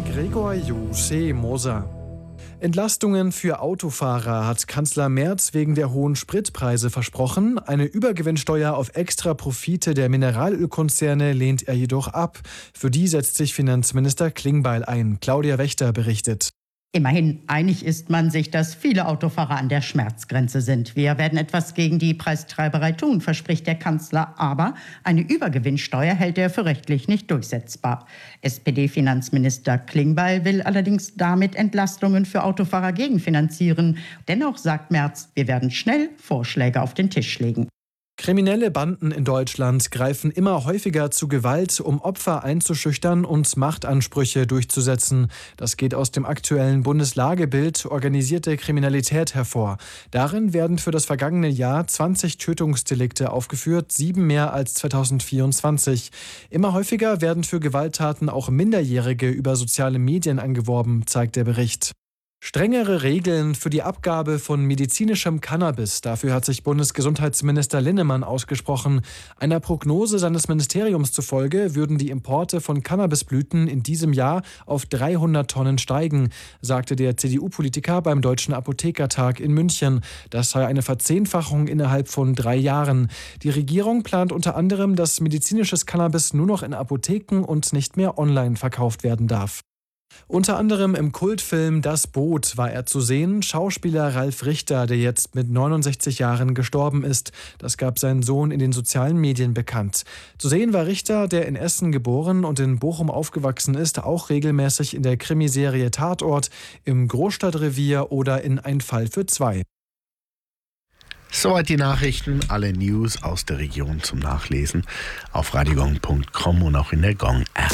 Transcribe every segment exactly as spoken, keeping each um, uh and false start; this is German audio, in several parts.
Gregor Jose Moser. Entlastungen für Autofahrer hat Kanzler Merz wegen der hohen Spritpreise versprochen. Eine Übergewinnsteuer auf Extraprofite der Mineralölkonzerne lehnt er jedoch ab. Für die setzt sich Finanzminister Klingbeil ein. Claudia Wächter berichtet. Immerhin einig ist man sich, dass viele Autofahrer an der Schmerzgrenze sind. Wir werden etwas gegen die Preistreiberei tun, verspricht der Kanzler. Aber eine Übergewinnsteuer hält er für rechtlich nicht durchsetzbar. S P D-Finanzminister Klingbeil will allerdings damit Entlastungen für Autofahrer gegenfinanzieren. Dennoch sagt Merz, wir werden schnell Vorschläge auf den Tisch legen. Kriminelle Banden in Deutschland greifen immer häufiger zu Gewalt, um Opfer einzuschüchtern und Machtansprüche durchzusetzen. Das geht aus dem aktuellen Bundeslagebild Organisierte Kriminalität hervor. Darin werden für das vergangene Jahr zwanzig Tötungsdelikte aufgeführt, sieben mehr als zweitausendvierundzwanzig. Immer häufiger werden für Gewalttaten auch Minderjährige über soziale Medien angeworben, zeigt der Bericht. Strengere Regeln für die Abgabe von medizinischem Cannabis. Dafür hat sich Bundesgesundheitsminister Linnemann ausgesprochen. Einer Prognose seines Ministeriums zufolge würden die Importe von Cannabisblüten in diesem Jahr auf dreihundert Tonnen steigen, sagte der C D U-Politiker beim Deutschen Apothekertag in München. Das sei eine Verzehnfachung innerhalb von drei Jahren. Die Regierung plant unter anderem, dass medizinisches Cannabis nur noch in Apotheken und nicht mehr online verkauft werden darf. Unter anderem im Kultfilm Das Boot war er zu sehen. Schauspieler Ralf Richter, der jetzt mit neunundsechzig Jahren gestorben ist. Das gab sein Sohn in den sozialen Medien bekannt. Zu sehen war Richter, der in Essen geboren und in Bochum aufgewachsen ist, auch regelmäßig in der Krimiserie Tatort, im Großstadtrevier oder in Ein Fall für zwei. Soweit die Nachrichten, alle News aus der Region zum Nachlesen auf radiogong punkt com und auch in der Gong-App.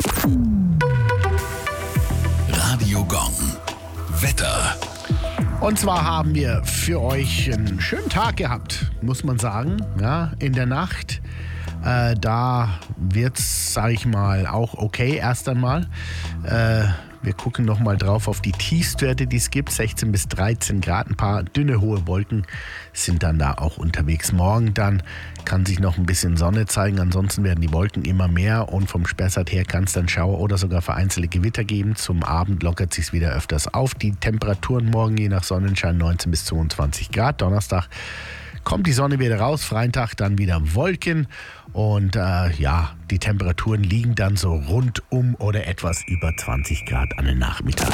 Radio Gong. Wetter. Und zwar haben wir für euch einen schönen Tag gehabt, muss man sagen. Ja, in der Nacht, äh, da wird's, sag ich mal, auch okay erst einmal. Äh, wir gucken nochmal drauf auf die Tiefstwerte, die es gibt. sechzehn bis dreizehn Grad, ein paar dünne, hohe Wolken sind dann da auch unterwegs. Morgen dann kann sich noch ein bisschen Sonne zeigen. Ansonsten werden die Wolken immer mehr und vom Spessart her kann es dann Schauer oder sogar vereinzelte Gewitter geben. Zum Abend lockert sich wieder öfters auf. Die Temperaturen morgen je nach Sonnenschein neunzehn bis zweiundzwanzig Grad. Donnerstag kommt die Sonne wieder raus, Freitag dann wieder Wolken und äh, ja, die Temperaturen liegen dann so rund um oder etwas über zwanzig Grad an den Nachmittag.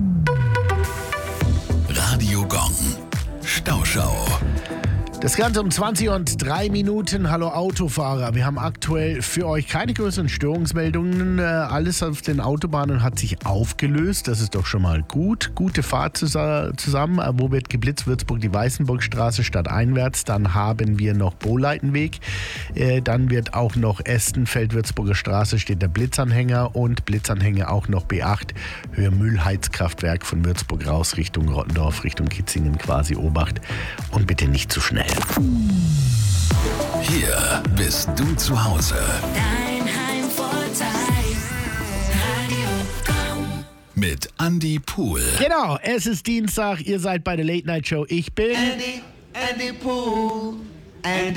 Radio Gong. Stauschau. Das Ganze um zwanzig und drei Minuten. Hallo Autofahrer. Wir haben aktuell für euch keine größeren Störungsmeldungen. Alles auf den Autobahnen hat sich aufgelöst. Das ist doch schon mal gut. Gute Fahrt zusammen. Wo wird geblitzt? Würzburg, die Weißenburgstraße stadteinwärts. Dann haben wir noch Bohleitenweg. Dann wird auch noch Estenfeld, Würzburger Straße steht der Blitzanhänger und Blitzanhänger auch noch B acht. Höhe Mühlheizkraftwerk von Würzburg raus Richtung Rottendorf, Richtung Kitzingen quasi Obacht. Und bitte nicht zu schnell. Hier bist du zu Hause. Dein Heimvorteil. Radio Gong. Mit Andy Pool. Genau, es ist Dienstag, ihr seid bei der Late Night Show. Ich bin Andy, Andy Pool. Andy